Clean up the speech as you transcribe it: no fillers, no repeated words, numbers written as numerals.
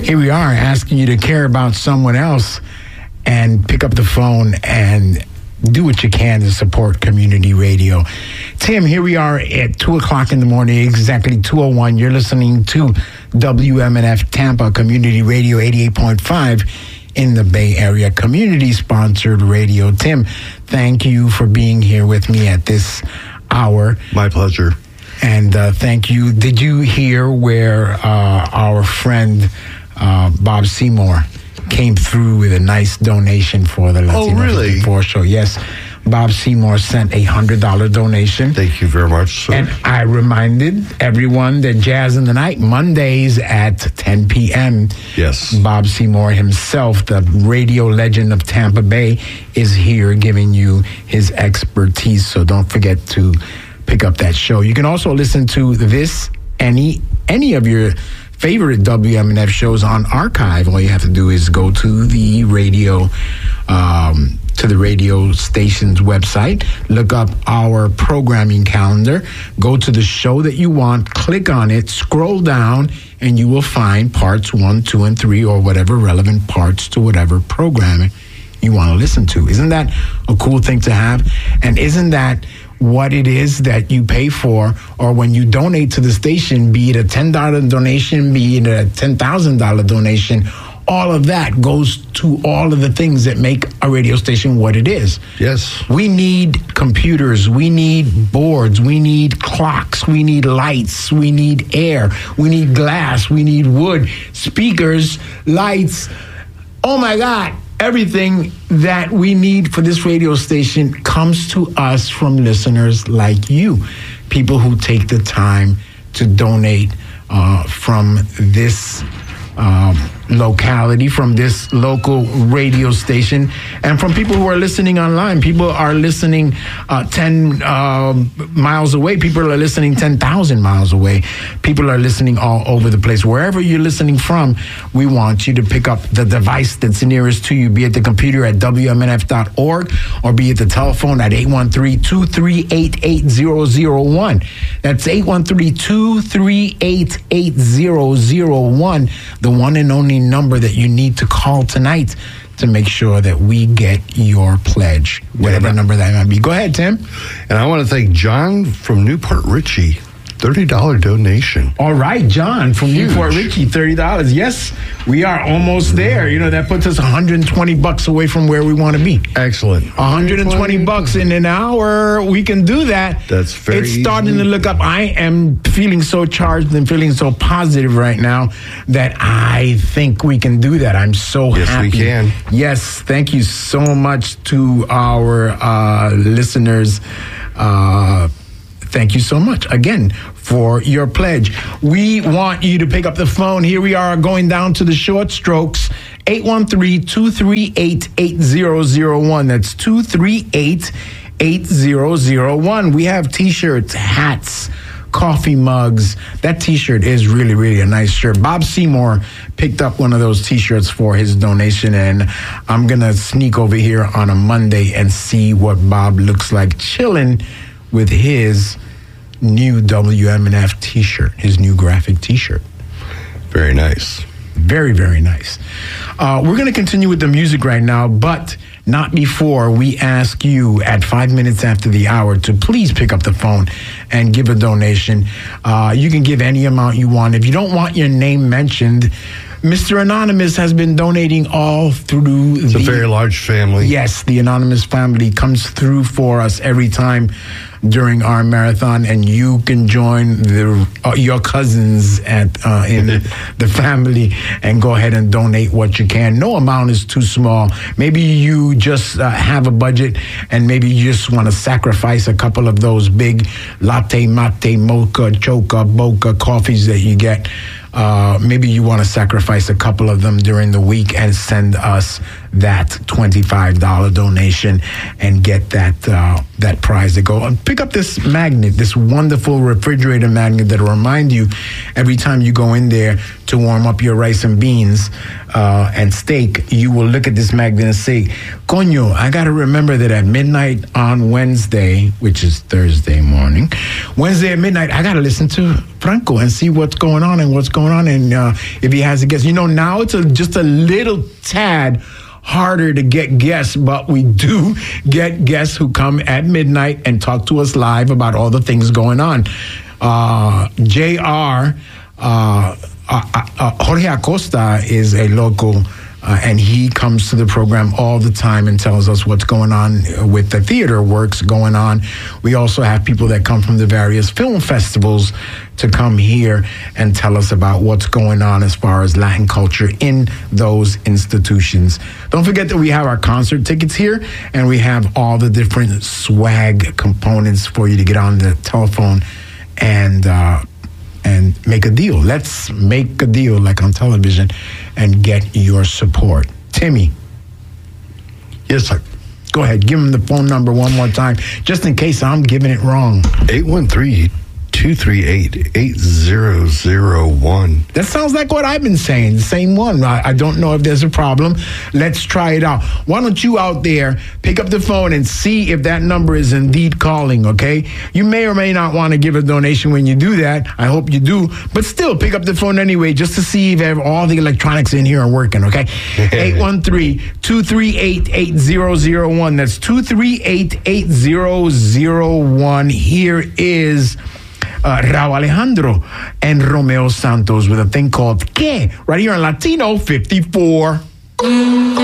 here we are asking you to care about someone else and pick up the phone and do what you can to support community radio. Tim, here we are at 2 o'clock in the morning, exactly 2:01. You're listening to WMNF Tampa Community Radio 88.5 in the Bay Area, community-sponsored radio. Tim, thank you for being here with me at this hour. My pleasure. And thank you. Did you hear where our friend Bob Seymour came through with a nice donation for the Latino 54 show? Yes. Bob Seymour sent a $100 donation. Thank you very much, sir. And I reminded everyone that Jazz in the Night, Mondays at 10 p.m. Yes. Bob Seymour himself, the radio legend of Tampa Bay, is here giving you his expertise. So don't forget to pick up that show. You can also listen to this, any of your favorite WMNF shows on archive. All you have to do is go to the radio station's website, look up our programming calendar, go to the show that you want, click on it, scroll down, and you will find parts 1, 2, and 3, or whatever relevant parts to whatever programming you want to listen to. Isn't that a cool thing to have? And isn't that what it is that you pay for, or when you donate to the station, be it a $10 donation, be it a $10,000 donation, all of that goes to all of the things that make a radio station what it is. Yes. We need computers, we need boards, we need clocks, we need lights, we need air, we need glass, we need wood, speakers, lights. Oh my God. Everything that we need for this radio station comes to us from listeners like you, people who take the time to donate from this locality, from this local radio station, and from people who are listening online. People are listening 10 miles away. People are listening 10,000 miles away. People are listening all over the place. Wherever you're listening from, we want you to pick up the device that's nearest to you, be it the computer at WMNF.org or be it the telephone at 813-238-8001. That's 813-238-8001, the one and only number that you need to call tonight to make sure that we get your pledge, whatever number that might be. Go ahead, Tim. And I want to thank John from Newport Richey. $30 donation. All right, John from Newport Richey, $30. Yes, we are almost there. You know, that puts us $120 away from where we want to be. Excellent. $120 in an hour. We can do that. That's very It's starting to look up. I am feeling so charged and feeling so positive right now that I think we can do that. I'm so happy. Yes, we can. Yes, thank you so much to our listeners. Thank you so much again for your pledge. We want you to pick up the phone. Here we are going down to the short strokes. 813-238-8001. That's 238-8001. We have T-shirts, hats, coffee mugs. That T-shirt is really, really a nice shirt. Bob Seymour picked up one of those T-shirts for his donation, and I'm going to sneak over here on a Monday and see what Bob looks like chilling with his new WMNF T-shirt, his new graphic T-shirt. Very nice. Very, very nice. We're going to continue with the music right now, but not before we ask you at 5 minutes after the hour to please pick up the phone and give a donation. You can give any amount you want. If you don't want your name mentioned, Mr. Anonymous has been donating all through. It's a very large family. Yes, the Anonymous family comes through for us every time during our marathon, and you can join your cousins in the family and go ahead and donate what you can. No amount is too small. Maybe you just have a budget, and maybe you just want to sacrifice a couple of those big latte, mate, mocha, choca, boca coffees that you get. Maybe you want to sacrifice a couple of them during the week and send us that $25 donation and get that prize to go. And pick up this magnet, this wonderful refrigerator magnet that'll remind you every time you go in there to warm up your rice and beans and steak, you will look at this magnet and say, Coño, I got to remember that at midnight on Wednesday, which is Thursday morning, Wednesday at midnight, I got to listen to Franco and see what's going on and if he has a guest. Now it's just a little tad harder to get guests, but we do get guests who come at midnight and talk to us live about all the things going on. Jorge Acosta is a local, and he comes to the program all the time and tells us what's going on with the theater works going on. We also have people that come from the various film festivals to come here and tell us about what's going on as far as Latin culture in those institutions. Don't forget that we have our concert tickets here, and we have all the different swag components for you to get on the telephone and make a deal. Let's make a deal like on television and get your support. Timmy. Yes, sir. Go ahead. Give him the phone number one more time, just in case I'm giving it wrong. 813-238-8001. That sounds like what I've been saying, the same one. I don't know if there's a problem. Let's try it out. Why don't you out there pick up the phone and see if that number is indeed calling, okay? You may or may not want to give a donation when you do that. I hope you do. But still, pick up the phone anyway just to see if all the electronics in here are working, okay? 813-238-8001. That's 238-8001. Here is Raul Alejandro and Romeo Santos with a thing called ¿Qué? Right here on Latino 54.